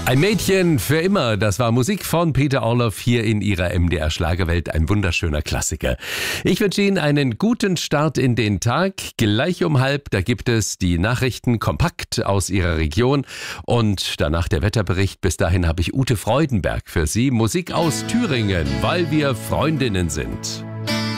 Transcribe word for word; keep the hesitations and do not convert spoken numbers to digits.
Ein Mädchen für immer, das war Musik von Peter Orloff hier in ihrer M D R-Schlagerwelt, ein wunderschöner Klassiker. Ich wünsche Ihnen einen guten Start in den Tag. Gleich um halb, da gibt es die Nachrichten kompakt aus Ihrer Region und danach der Wetterbericht. Bis dahin habe ich Ute Freudenberg für Sie, Musik aus Thüringen, weil wir Freundinnen sind.